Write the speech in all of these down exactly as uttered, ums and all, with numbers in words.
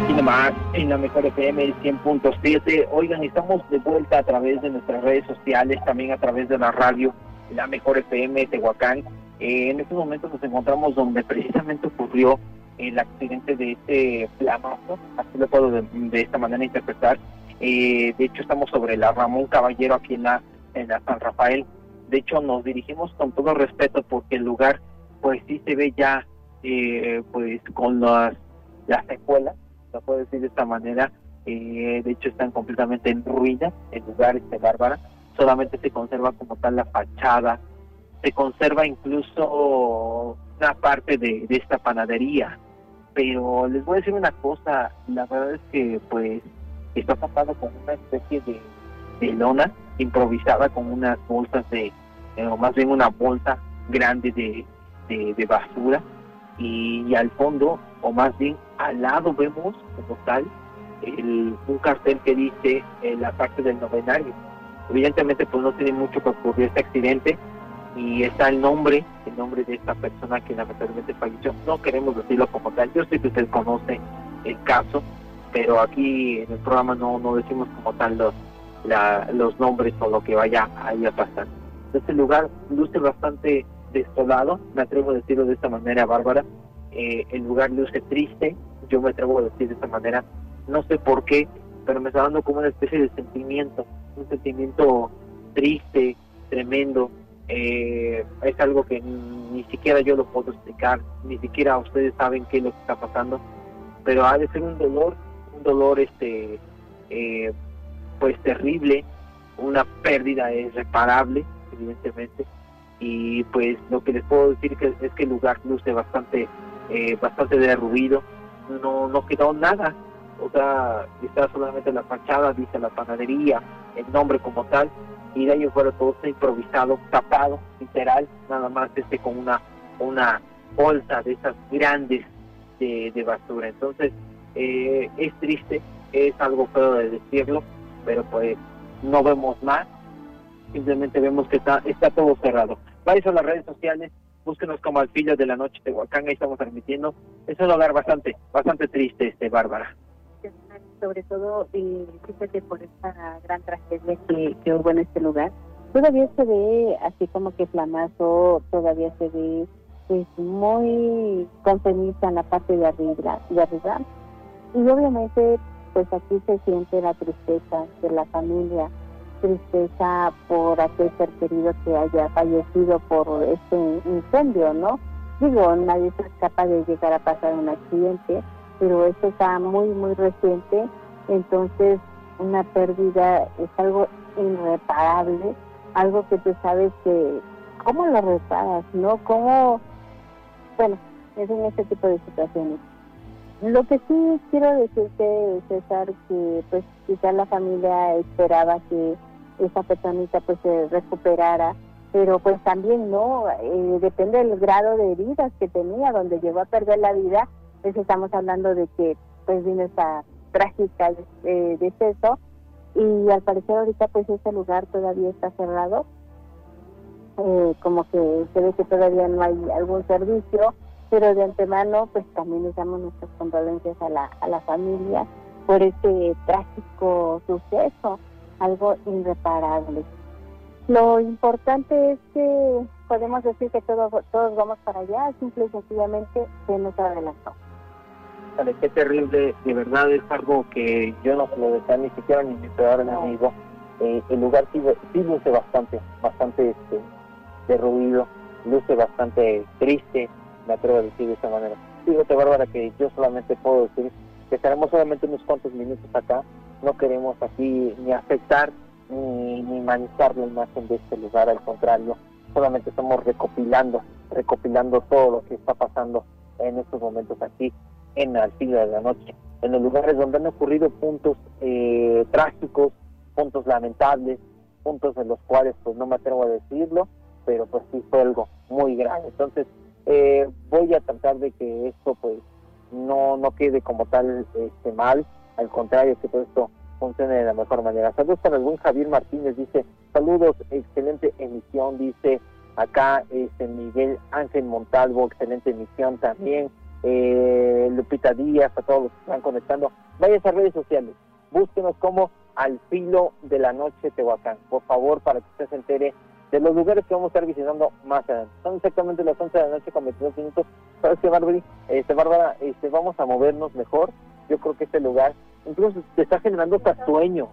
aquí nomás en la mejor F M cien punto siete. Oigan, estamos de vuelta a través de nuestras redes sociales, también a través de la radio, la mejor F M Tehuacán. Eh, en estos momentos nos encontramos donde precisamente ocurrió el accidente de este plamazo, así lo puedo de, de esta manera interpretar. Eh, de hecho, estamos sobre la Ramón Caballero aquí en la, en la San Rafael. De hecho, nos dirigimos con todo respeto porque el lugar, pues sí se ve ya, eh, pues con las, las secuelas, se puede decir de esta manera. Eh, de hecho, están completamente en ruinas el lugar, este Bárbara. Solamente se conserva como tal la fachada, se conserva incluso una parte de, de esta panadería. Pero les voy a decir una cosa, la verdad es que pues está tapado con una especie de, de lona improvisada con unas bolsas de, eh, o más bien una bolsa grande de, de, de basura, y, y al fondo, o más bien al lado, vemos como tal el, un cartel que dice eh, la parte del novenario. Evidentemente pues no tiene mucho que ocurrió este accidente, y está el nombre, el nombre de esta persona que lamentablemente falleció. No queremos decirlo como tal, yo sé que usted conoce el caso, pero aquí en el programa no, no decimos como tal los, la, los nombres o lo que vaya ahí a pasar. Este lugar luce bastante desolado, me atrevo a decirlo de esta manera, Bárbara. Eh, el lugar luce triste, yo me atrevo a decir de esta manera, no sé por qué, pero me está dando como una especie de sentimiento, un sentimiento triste, tremendo. Eh, es algo que ni, ni siquiera yo lo puedo explicar, ni siquiera ustedes saben qué es lo que está pasando, pero ha de ser un dolor, un dolor este, eh, pues terrible, una pérdida irreparable, evidentemente, y pues lo que les puedo decir que es que el lugar luce bastante, eh, bastante derruido, no, no quedó nada, o sea, está solamente la fachada, dice la panadería, el nombre como tal, y de ahí fuera todo está improvisado, tapado, literal, nada más este con una una bolsa de esas grandes de, de basura. Entonces, eh, es triste, es algo feo de decirlo, pero pues no vemos más, simplemente vemos que está, está todo cerrado. Vayan a las redes sociales, búsquenos como Al Filo de la Noche Tehuacán, ahí estamos transmitiendo. Es un lugar bastante, bastante triste, este Bárbara. Sobre todo, eh, fíjate, por esta gran tragedia que, que hubo en este lugar, todavía se ve así como que flamazo, todavía se ve pues muy con ceniza en la parte de arriba, de arriba, y obviamente pues aquí se siente la tristeza de la familia, tristeza por aquel ser querido que haya fallecido por este incendio, ¿no? Digo, nadie se escapa de llegar a pasar un accidente, pero esto está muy, muy reciente, entonces una pérdida es algo irreparable, algo que tú sabes que, ¿cómo lo reparas, no? ¿Cómo? Bueno, es en este tipo de situaciones. Lo que sí quiero decirte, César, que pues quizás la familia esperaba que esa personita pues se recuperara, pero pues también no, eh, depende del grado de heridas que tenía, donde llegó a perder la vida. Pues estamos hablando de que pues vino esta trágica eh, deceso, y al parecer ahorita pues este lugar todavía está cerrado, eh, como que se ve que todavía no hay algún servicio, pero de antemano pues también les damos nuestras condolencias a la, a la familia por este trágico suceso, algo irreparable. Lo importante es que podemos decir que todos, todos vamos para allá, simple y sencillamente se nos adelantó. Qué terrible, de verdad es algo que yo no se lo deseo ni siquiera ni mi peor enemigo. Eh, el lugar sí, sí luce bastante, bastante este, derruido, luce bastante triste, me atrevo a decir de esta manera. Fíjate, Bárbara, que yo solamente puedo decir que estaremos solamente unos cuantos minutos acá, no queremos aquí ni afectar ni, ni manchar la imagen de este lugar, al contrario, solamente estamos recopilando, recopilando todo lo que está pasando en estos momentos aquí en Al Filo de la Noche, en los lugares donde han ocurrido puntos eh, trágicos, puntos lamentables, puntos en los cuales pues no me atrevo a decirlo, pero pues sí fue algo muy grave. Entonces eh, voy a tratar de que esto pues no no quede como tal este mal, al contrario, que todo esto funcione de la mejor manera. Saludos para el buen Javier Martínez, dice, saludos, excelente emisión, dice acá este Miguel Ángel Montalvo, excelente emisión también. eh, Lupita Díaz, a todos los que están conectando. Vayan a redes sociales, búsquenos como Al Filo de la Noche Tehuacán, por favor, para que usted se entere de los lugares que vamos a estar visitando más adelante. Son exactamente las once de la noche con veintidós minutos. ¿Sabes qué, Bárbara? Este, Bárbara, este, vamos a movernos mejor. Yo creo que este lugar incluso te está generando hasta sueño.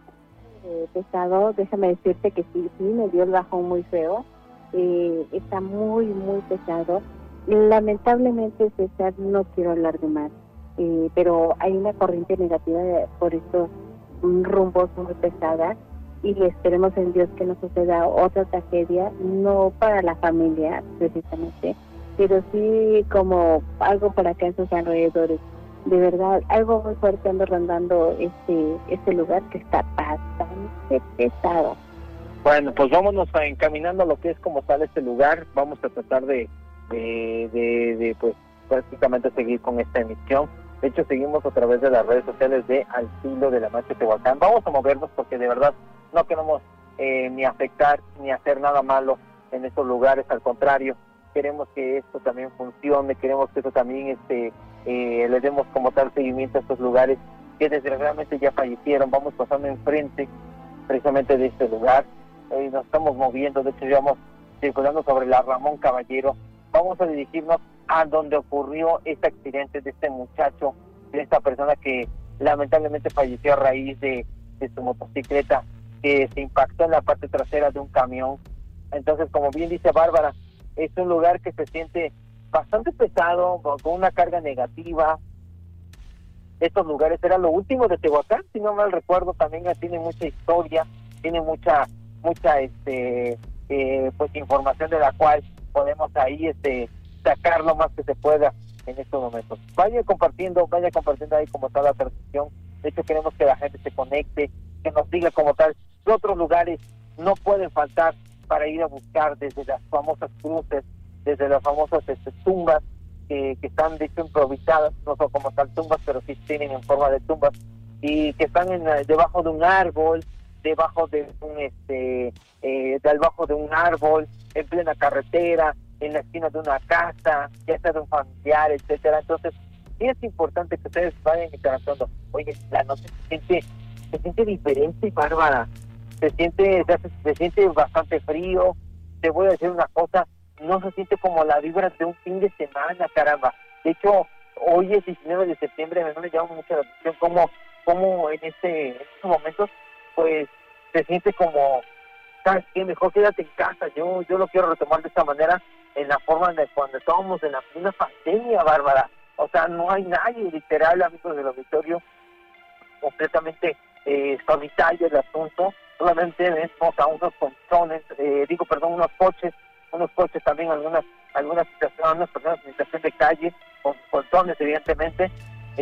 Eh, pesado, déjame decirte que sí, sí, me dio el bajón muy feo. Eh, está muy, muy pesado. Lamentablemente, César, no quiero hablar de más, eh, pero hay una corriente negativa de, por estos rumbos muy pesadas, y esperemos en Dios que no suceda otra tragedia, no para la familia precisamente, pero sí como algo para acá en sus alrededores. De verdad, algo muy fuerte ando rondando este este lugar que está bastante pesado. Bueno, pues vámonos a encaminando a lo que es como tal este lugar. Vamos a tratar de, de, de, de pues prácticamente seguir con esta emisión. De hecho, seguimos a través de las redes sociales de Al Filo de la Noche Tehuacán. Vamos a movernos porque de verdad no queremos eh, ni afectar ni hacer nada malo en estos lugares. Al contrario, queremos que esto también funcione, queremos que esto también este eh, le demos como tal seguimiento a estos lugares que desgraciadamente ya fallecieron. Vamos pasando enfrente precisamente de este lugar, eh, nos estamos moviendo, de hecho íbamos circulando sobre la Ramón Caballero. Vamos a dirigirnos a donde ocurrió este accidente de este muchacho, de esta persona que lamentablemente falleció a raíz de, de su motocicleta, que se impactó en la parte trasera de un camión. Entonces, como bien dice Bárbara, es un lugar que se siente bastante pesado, con una carga negativa. Estos lugares era lo último de Tehuacán, si no mal recuerdo, también tiene mucha historia, tiene mucha, mucha este eh, pues información de la cual podemos ahí este sacar lo más que se pueda en estos momentos. Vaya compartiendo, vaya compartiendo ahí como tal la transmisión. De hecho, queremos que la gente se conecte, que nos diga como tal que otros lugares no pueden faltar para ir a buscar, desde las famosas cruces, desde las famosas este, tumbas que, que están de hecho improvisadas, no son como tal tumbas, pero sí tienen en forma de tumbas, y que están en, debajo de un árbol, debajo de un este eh, debajo de un árbol, en plena carretera, en la esquina de una casa, ya sea de un familiar, etcétera. Entonces, sí es importante que ustedes vayan interactuando. Oye, la noche se siente, se siente diferente, Bárbara. Se siente, se, hace, se siente bastante frío. Te voy a decir una cosa, no se siente como la vibra de un fin de semana, caramba. De hecho, hoy es diecinueve de septiembre, me, me llama mucho la atención cómo, cómo en este, en estos momentos, pues, se siente como, ¿sabes qué? Mejor quédate en casa. Yo, yo lo quiero retomar de esta manera, en la forma de cuando estábamos en la primera pandemia, Bárbara. O sea, no hay nadie, literal, amigos del auditorio, completamente eh, solitario el asunto. Solamente vemos a unos colchones, eh, digo, perdón, unos coches, unos coches también, algunas algunas situaciones, algunas personas en situación de calle, con colchones, evidentemente.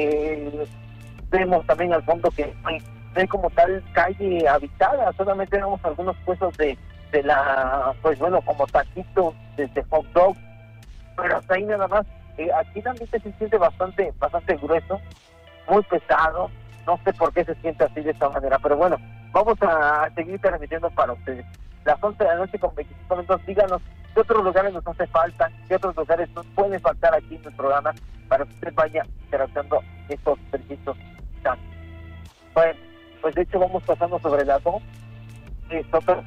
Eh, vemos también al fondo que no hay, no hay como tal calle habitada, solamente vemos algunos puestos de, de la, pues bueno, como taquitos, desde hot dog, pero hasta ahí nada más. Eh, aquí también se siente bastante, bastante grueso, muy pesado. No sé por qué se siente así de esta manera, pero bueno, vamos a seguir transmitiendo para ustedes. Las once de la noche con veinticinco minutos, díganos qué otros lugares nos hace falta, qué otros lugares nos pueden faltar aquí en el programa para que usted vaya interactuando estos precisos instantes. Bueno, pues de hecho vamos pasando sobre las dos. Nosotros,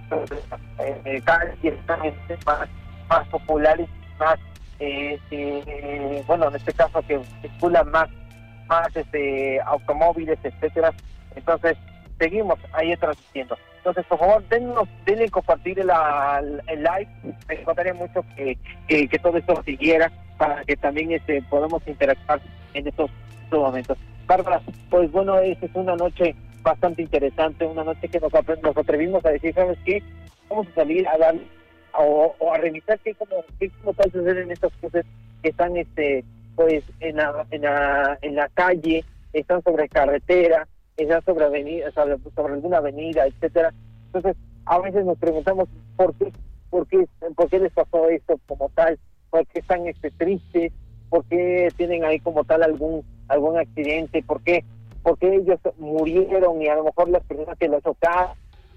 eh, cada vez están más, más populares, más, eh, eh, bueno, en este caso que circulan más más este automóviles, etcétera. Entonces, seguimos ahí transmitiendo. Entonces, por favor, denos, denle compartir el, el live. Me encantaría mucho que, que, que todo esto siguiera para que también este podamos interactuar en estos, estos momentos. Bárbara, pues bueno, esta es una noche bastante interesante, una noche que nos, nos atrevimos a decir, ¿sabes qué? Vamos a salir a dar o, o a revisar qué como, qué como tal suceden estas cosas que están este pues en la, en la en la calle, están sobre carretera, están sobre avenida, sobre, sobre alguna avenida, etcétera. Entonces, a veces nos preguntamos por qué, por qué, por qué les pasó esto como tal, por qué están este tristes, por qué tienen ahí como tal algún algún accidente, por qué, por qué ellos murieron y a lo mejor las personas que los chocaron,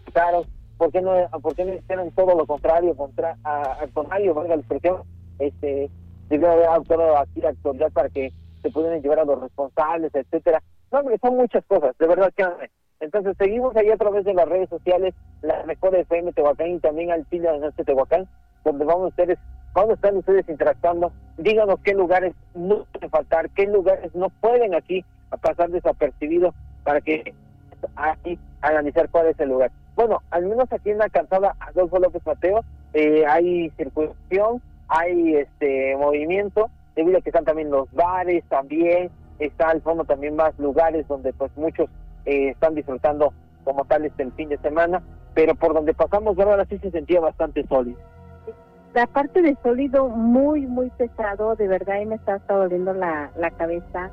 por qué no, por qué no hicieron todo lo contrario, contra, a, al contrario, valga la expresión, este debe haber actuado aquí la autoridad para que se pudieran llevar a los responsables, etcétera. No, hombre, son muchas cosas, de verdad que hombre. Entonces seguimos ahí a través de las redes sociales, la mejor F M Tehuacán y también al Filo de la Noche Tehuacán, donde vamos ustedes, vamos a estar ustedes interactuando. Díganos qué lugares no pueden faltar, qué lugares no pueden aquí pasar desapercibidos para que aquí analizar cuál es el lugar. Bueno, al menos aquí en la calzada Adolfo López Mateo eh, hay circulación, hay este movimiento, debido a que están también los bares, también está al fondo también más lugares donde pues muchos eh, están disfrutando como tal este el fin de semana, pero por donde pasamos, Bárbara, sí se sentía bastante sólido. La parte de sólido muy, muy pesado, de verdad, y me está hasta doliendo la, la cabeza.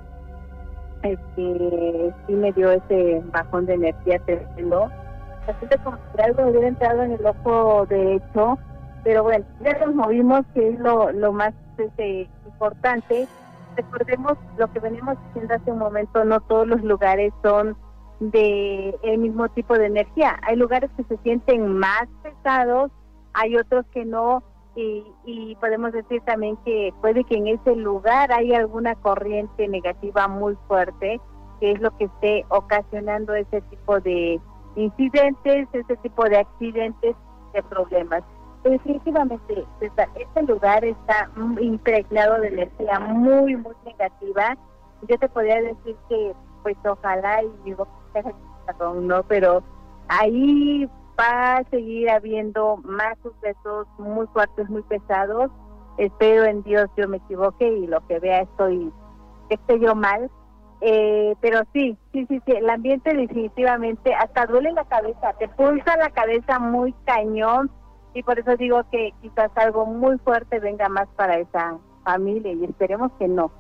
Este, sí me dio ese bajón de energía tremendo. Así que como si algo hubiera entrado en el ojo derecho, pero bueno, ya nos movimos, que es lo, lo más este, importante. Recordemos lo que venimos diciendo hace un momento, no todos los lugares son de el mismo tipo de energía. Hay lugares que se sienten más pesados, hay otros que no, y, y podemos decir también que puede que en ese lugar haya alguna corriente negativa muy fuerte, que es lo que esté ocasionando ese tipo de incidentes, ese tipo de accidentes, de problemas. Definitivamente, César, este lugar está impregnado de energía muy, muy negativa. Yo te podría decir que, pues, ojalá y digo, no, pero ahí va a seguir habiendo más sucesos muy fuertes, muy pesados. Espero en Dios yo me equivoque y lo que vea estoy, que esté yo mal. Eh, pero sí, sí, sí, sí, el ambiente definitivamente hasta duele la cabeza, te pulsa la cabeza muy cañón. Y por eso digo que quizás algo muy fuerte venga más para esa familia y esperemos que no.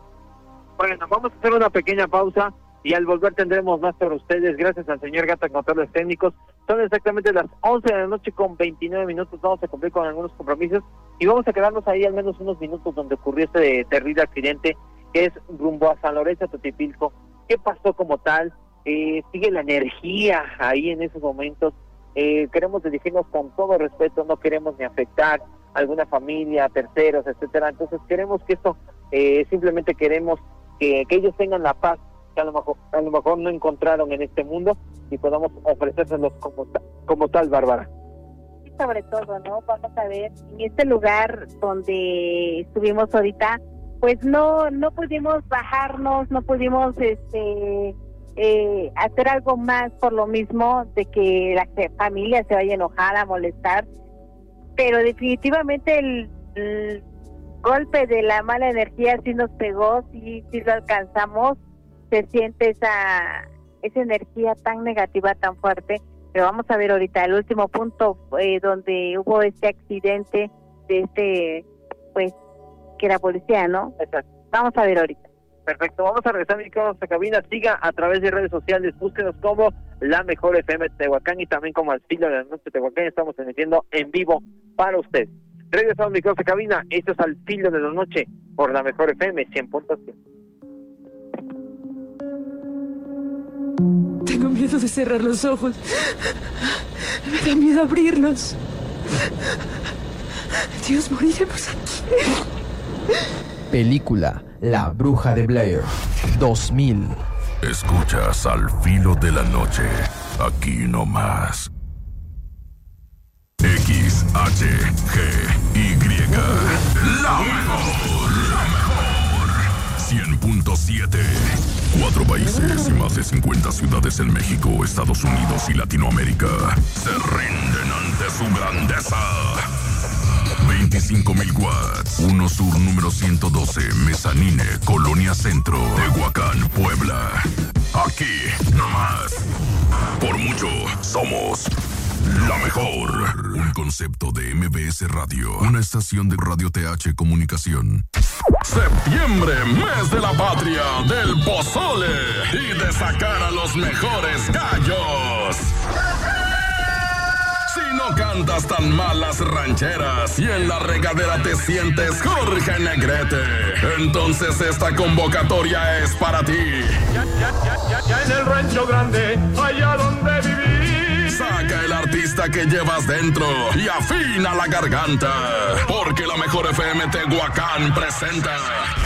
Bueno, vamos a hacer una pequeña pausa y al volver tendremos más para ustedes. Gracias al señor Gata, controles técnicos. Son exactamente las once de la noche con veintinueve minutos. Vamos a cumplir con algunos compromisos y vamos a quedarnos ahí al menos unos minutos donde ocurrió este terrible accidente que es rumbo a San Lorenzo, Totipilco. ¿Qué pasó como tal? Eh, sigue la energía ahí en esos momentos. Eh, queremos dirigirnos con todo respeto, no queremos ni afectar a alguna familia, terceros, etcétera. Entonces queremos que esto, eh, simplemente queremos que, que ellos tengan la paz que a lo mejor, a lo mejor no encontraron en este mundo y podamos ofrecérselos como, como tal, Bárbara. Sí, sobre todo, ¿no? Vamos a ver, en este lugar donde estuvimos ahorita, pues no, no pudimos bajarnos, no pudimos, este... Eh, hacer algo más por lo mismo de que la familia se vaya a enojar, a molestar, pero definitivamente el, el golpe de la mala energía sí nos pegó, sí, sí lo alcanzamos, se siente esa esa energía tan negativa, tan fuerte, pero vamos a ver ahorita el último punto eh, donde hubo este accidente de este, pues, que era policía, ¿no? Exacto. Vamos a ver ahorita. Perfecto, vamos a regresar a nuestra cabina. Siga a través de redes sociales, búsquenos como La Mejor F M Tehuacán y también como Al Filo de la Noche Tehuacán. Estamos emitiendo en vivo para usted. Regresamos a nuestra cabina, esto es Al Filo de la Noche por La Mejor F M cien punto siete. Tengo miedo de cerrar los ojos. Me da miedo abrirlos. Dios, moriremos aquí. Película La Bruja de Blair, dos mil. Escuchas Al Filo de la Noche, aquí nomás. X, H, G, Y. La mejor, la mejor. cien punto siete. Cuatro países y más de cincuenta ciudades en México, Estados Unidos y Latinoamérica se rinden ante su grandeza. veinticinco mil watts. uno Sur número ciento doce, Mezanine, Colonia Centro, Tehuacán, Puebla. Aquí, nomás. Por mucho, somos la mejor. Un concepto de M B S Radio. Una estación de Radio T H Comunicación. Septiembre, mes de la patria, del pozole y de sacar a los mejores gallos. Si no cantas tan mal las rancheras y en la regadera te sientes Jorge Negrete, entonces esta convocatoria es para ti. Ya, ya, ya, ya, ya en el rancho grande, allá donde viví. Saca el artista que llevas dentro y afina la garganta. Porque la mejor F M Tehuacán presenta